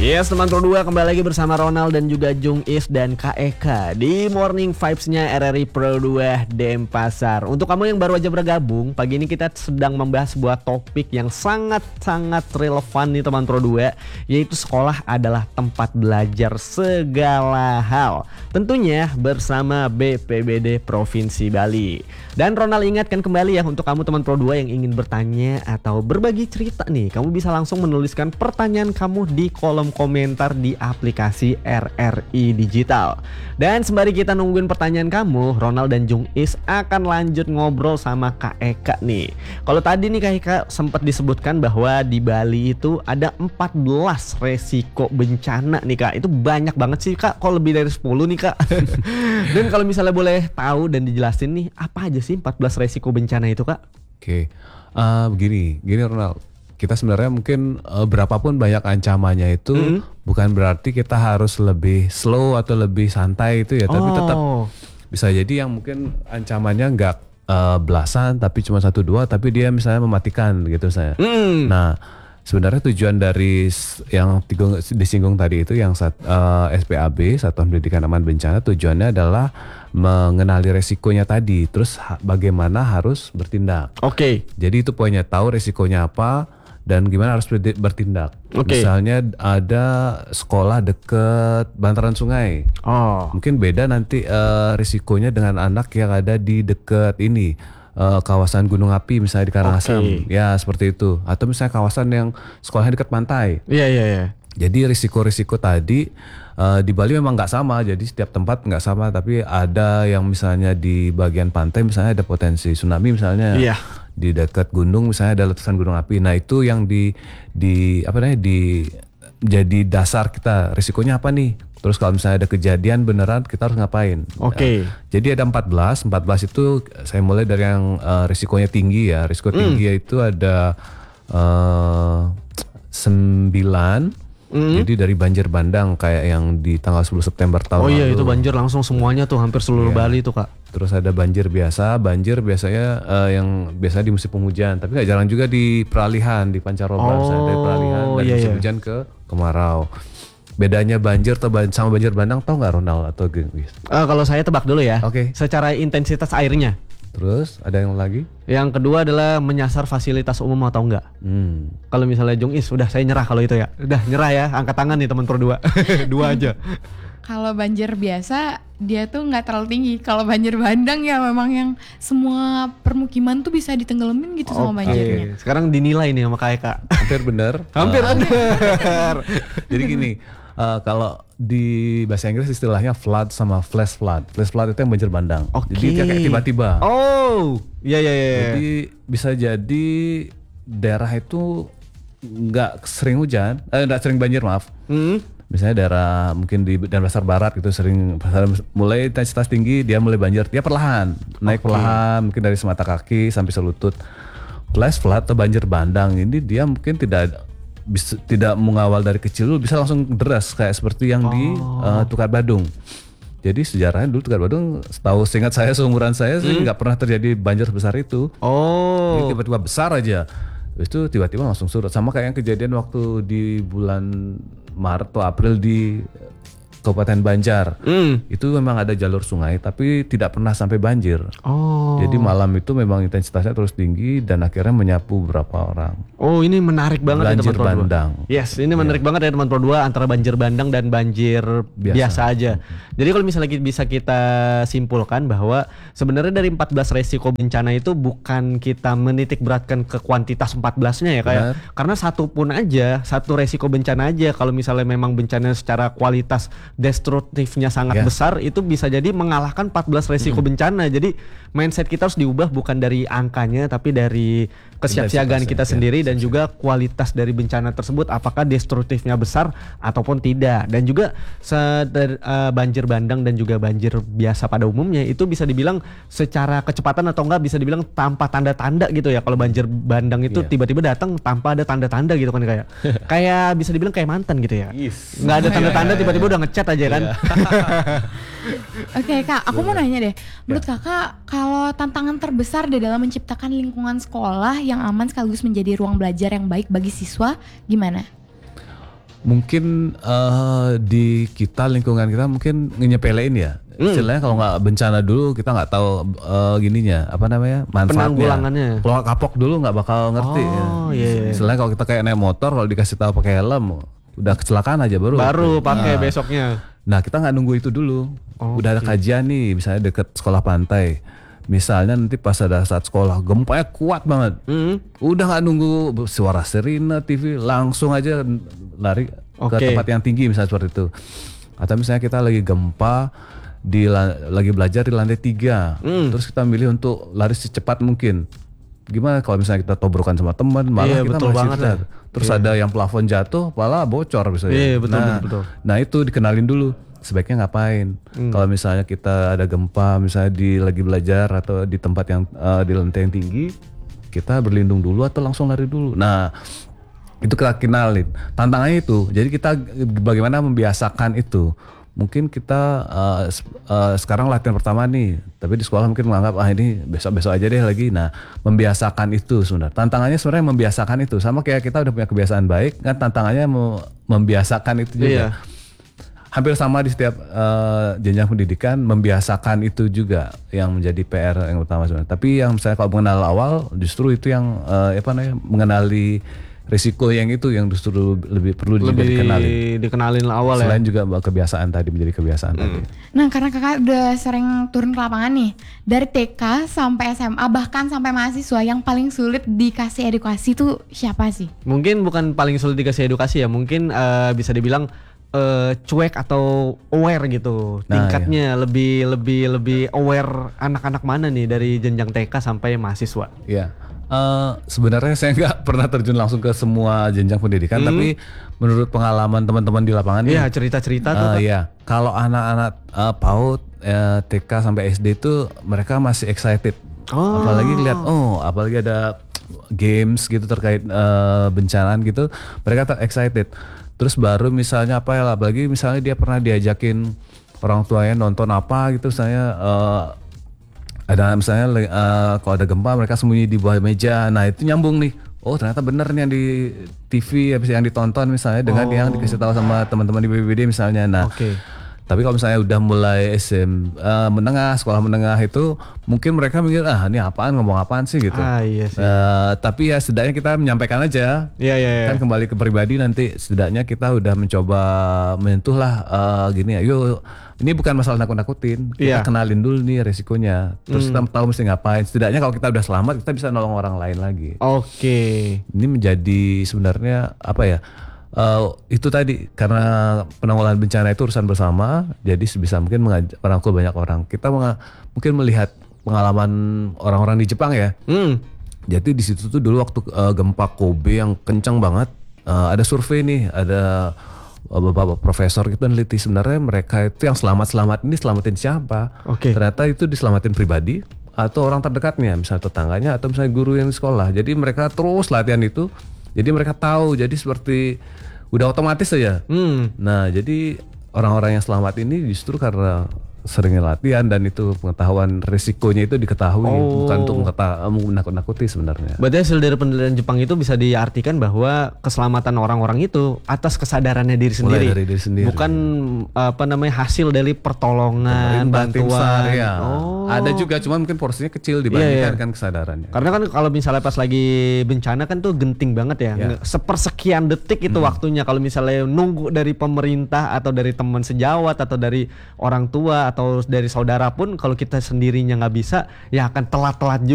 Yes, teman Pro 2 kembali lagi bersama Ronald dan juga Jung Is dan Kak Eka di Morning Vibes-nya RRI Pro 2 Denpasar. Untuk kamu yang baru aja bergabung, pagi ini kita sedang membahas sebuah topik yang sangat-sangat relevan nih teman Pro 2, yaitu sekolah adalah tempat belajar segala hal. Tentunya bersama BPBD Provinsi Bali. Dan Ronald ingatkan kembali ya untuk kamu teman Pro 2 yang ingin bertanya atau berbagi cerita nih, kamu bisa langsung menuliskan pertanyaan kamu di kolom komentar di aplikasi RRI Digital. Dan sembari kita nungguin pertanyaan kamu, Ronald dan Jung Is akan lanjut ngobrol sama Kak Eka nih. Kalau tadi nih Kak Eka sempat disebutkan bahwa di Bali itu ada 14 resiko bencana nih Kak. Itu banyak banget sih Kak, kok lebih dari 10 nih Kak. Dan kalau misalnya boleh tahu dan dijelasin nih, apa aja sih 14 resiko bencana itu Kak? Oke, begini Ronald. Kita sebenarnya mungkin berapapun banyak ancamannya itu bukan berarti kita harus lebih slow atau lebih santai itu ya, tapi tetap bisa jadi yang mungkin ancamannya nggak belasan tapi cuma 1-2 tapi dia misalnya mematikan gitu saya. Nah, sebenarnya tujuan dari yang disinggung tadi itu yang SPAB, Satuan Pendidikan Aman Bencana, tujuannya adalah mengenali resikonya tadi, terus bagaimana harus bertindak. Oke. Jadi itu poinnya, tahu resikonya apa dan gimana harus bertindak. Misalnya ada sekolah deket bantaran sungai. Mungkin beda nanti risikonya dengan anak yang ada di deket ini. Kawasan gunung api misalnya di Karangasem. Ya seperti itu. Atau misalnya kawasan yang sekolahnya dekat pantai. Iya. Jadi risiko-risiko tadi di Bali memang nggak sama. Jadi setiap tempat nggak sama. Tapi ada yang misalnya di bagian pantai misalnya ada potensi tsunami misalnya. Iya. Di dekat gunung misalnya ada letusan gunung api. Nah itu yang jadi dasar kita, risikonya apa nih? Terus kalau misalnya ada kejadian beneran kita harus ngapain? Jadi ada 14 itu saya mulai dari yang risikonya tinggi ya. Risiko tinggi itu ada 9. Jadi dari banjir bandang kayak yang di tanggal 10 September tahun lalu. Oh iya, itu banjir langsung semuanya tuh, hampir seluruh Bali tuh Kak. Terus ada banjir biasa, banjir biasanya yang biasa di musim penghujan, tapi nggak jarang juga di peralihan, di pancaroba, misalnya dari peralihan dari musim hujan ke kemarau. Bedanya banjir sama banjir bandang tahu nggak Ronald atau Genghis? Kalau saya tebak dulu ya. Secara intensitas airnya. Terus ada yang lagi? Yang kedua adalah menyasar fasilitas umum atau enggak. Kalau misalnya Jung Is, udah saya nyerah kalau itu ya. Udah nyerah ya, angkat tangan nih teman Pro 2. 2 aja. Kalau banjir biasa dia tuh nggak terlalu tinggi. Kalau banjir bandang ya memang yang semua permukiman tuh bisa ditenggelamin gitu sama banjirnya. Sekarang dinilai nih sama Kak Eka. Hampir benar. Hampir benar. Jadi gini, kalau di bahasa Inggris istilahnya flood sama flash flood. Flash flood itu yang banjir bandang. Jadi dia kayak tiba-tiba. Iya. Jadi bisa jadi daerah itu nggak sering hujan, nggak sering banjir maaf. Misalnya daerah mungkin di Denpasar Barat gitu sering mulai intensitas tinggi dia mulai banjir, dia perlahan naik perlahan mungkin dari semata kaki sampai selutut. Flash flood atau banjir bandang ini dia mungkin tidak mengawal dari kecil, bisa langsung deras kayak seperti yang di Tukar Badung. Jadi sejarahnya dulu Tukar Badung, setahu seingat saya seumuran saya sih nggak pernah terjadi banjir sebesar itu. Jadi tiba-tiba besar aja. Itu tiba-tiba langsung surut, sama kayak yang kejadian waktu di bulan Maret atau April di Kabupaten Banjar. Itu memang ada jalur sungai tapi tidak pernah sampai banjir. Jadi malam itu memang intensitasnya terus tinggi dan akhirnya menyapu beberapa orang. Ini menarik banget banjir ya teman Pro 2. bandang. Yes, ini menarik banget ya teman Pro 2 antara banjir bandang dan banjir biasa aja. Jadi kalau misalnya bisa kita simpulkan bahwa sebenarnya dari 14 resiko bencana itu bukan kita menitik beratkan ke kuantitas 14-nya ya kayak. Karena satu resiko bencana aja kalau misalnya memang bencana secara kualitas destruktifnya sangat besar, itu bisa jadi mengalahkan 14 resiko bencana. Jadi mindset kita harus diubah bukan dari angkanya tapi dari kesiapsiagaan kita sendiri dan juga kualitas dari bencana tersebut apakah destruktifnya besar ataupun tidak. Dan juga banjir bandang dan juga banjir biasa pada umumnya itu bisa dibilang secara kecepatan atau enggak bisa dibilang tanpa tanda-tanda gitu ya. Kalau banjir bandang itu tiba-tiba datang tanpa ada tanda-tanda gitu kan kayak bisa dibilang kayak mantan gitu ya. Nggak ada tanda-tanda tiba-tiba udah ngechat aja kan. Oke Kak, aku mau nanya deh. Menurut Kakak, kalau tantangan terbesar di dalam menciptakan lingkungan sekolah yang aman sekaligus menjadi ruang belajar yang baik bagi siswa, gimana? Mungkin di kita lingkungan kita mungkin nyepelein ya. Istilahnya kalau nggak bencana dulu kita nggak tahu gininya apa namanya manfaatnya. Penanggulangannya. Kalau kapok dulu nggak bakal ngerti. Oh, iya. Istilahnya kalau kita kayak naik motor kalau dikasih tahu pakai helm udah kecelakaan aja baru pakai besoknya. Nah kita nggak nunggu itu dulu. Udah ada kajian nih misalnya deket sekolah pantai. Misalnya nanti pas ada saat sekolah gempanya kuat banget, udah nggak nunggu suara sirine TV, langsung aja lari ke tempat yang tinggi misalnya seperti itu. Atau misalnya kita lagi gempa lagi belajar di lantai 3, terus kita milih untuk lari secepat mungkin. Gimana kalau misalnya kita tobrokan sama teman, malah kita masih banget. Terus ada yang plafon jatuh, malah bocor misalnya. Iya betul. Nah itu dikenalin dulu. Sebaiknya ngapain? Kalau misalnya kita ada gempa, misalnya lagi belajar atau di tempat yang di lantai yang tinggi, kita berlindung dulu atau langsung lari dulu. Nah, itu kita kenalin. Tantangannya itu, jadi kita bagaimana membiasakan itu. Mungkin kita sekarang latihan pertama nih, tapi di sekolah mungkin menganggap ini besok-besok aja deh lagi. Nah, membiasakan itu sebenarnya. Tantangannya sebenarnya membiasakan itu. Sama kayak kita udah punya kebiasaan baik, kan tantangannya membiasakan itu juga. Hampir sama di setiap jenjang pendidikan, membiasakan itu juga yang menjadi PR yang utama sebenarnya. Tapi yang misalnya kalau mengenal awal, justru itu yang mengenali risiko yang itu yang justru lebih perlu juga dikenalin awal. Selain juga kebiasaan tadi menjadi kebiasaan tadi. Nah karena kakak udah sering turun ke lapangan nih, dari TK sampai SMA bahkan sampai mahasiswa, yang paling sulit dikasih edukasi itu siapa sih? Mungkin bukan paling sulit dikasih edukasi ya, mungkin bisa dibilang cuek atau aware gitu. Tingkatnya lebih aware anak-anak mana nih dari jenjang TK sampai mahasiswa? Iya. Sebenarnya saya nggak pernah terjun langsung ke semua jenjang pendidikan, tapi menurut pengalaman teman-teman di lapangan cerita-cerita tuh. Iya. Kalau anak-anak PAUD, TK sampai SD itu mereka masih excited. Apalagi lihat apalagi ada games gitu terkait bencana gitu, mereka excited. Terus baru misalnya apalagi misalnya dia pernah diajakin orang tuanya nonton apa gitu, misalnya ada misalnya kalau ada gempa mereka sembunyi di bawah meja. Nah itu nyambung nih. Oh ternyata bener nih yang di TV habis yang ditonton misalnya dengan yang dikasih tahu sama teman-teman di BPBD misalnya. Nah tapi kalau misalnya udah mulai sekolah menengah itu mungkin mereka mikir ini apaan, ngomong apaan sih gitu. Iya sih. Tapi ya setidaknya kita menyampaikan aja. Iya. Kan kembali ke pribadi, nanti setidaknya kita udah mencoba menyentuh lah gini ya. Yuk, ini bukan masalah nakut-nakutin. Kita kenalin dulu nih resikonya. Terus kita tahu mesti ngapain. Setidaknya kalau kita udah selamat, kita bisa nolong orang lain lagi. Ini menjadi sebenarnya apa ya? Itu tadi karena penanggulangan bencana itu urusan bersama, jadi sebisa mungkin merangkul banyak orang. Kita mungkin melihat pengalaman orang-orang di Jepang ya. Jadi di situ tuh dulu waktu gempa Kobe yang kencang banget, ada survei nih, ada beberapa profesor gitu neliti sebenarnya mereka itu yang selamat ini selamatin siapa? Ternyata itu diselamatin pribadi atau orang terdekatnya, misalnya tetangganya atau misalnya guru yang di sekolah. Jadi mereka terus latihan itu. Jadi mereka tahu, jadi seperti udah otomatis saja. Nah jadi orang-orang yang selamat ini justru karena seringnya latihan dan itu pengetahuan risikonya itu diketahui, bukan untuk menakut-nakuti sebenarnya. Berarti hasil dari penelitian Jepang itu bisa diartikan bahwa keselamatan orang-orang itu atas kesadarannya diri sendiri. Mulai dari diri sendiri. Bukan hasil dari pertolongan, bantuan. Ada juga, cuman mungkin porsinya kecil dibandingkan kan kesadarannya. Karena kan kalau misalnya pas lagi bencana kan tuh genting banget ya. Sepersekian detik itu waktunya. Kalau misalnya nunggu dari pemerintah atau dari teman sejawat atau dari orang tua atau dari saudara pun, kalau kita sendirinya nggak bisa, ya akan telat-telat juga.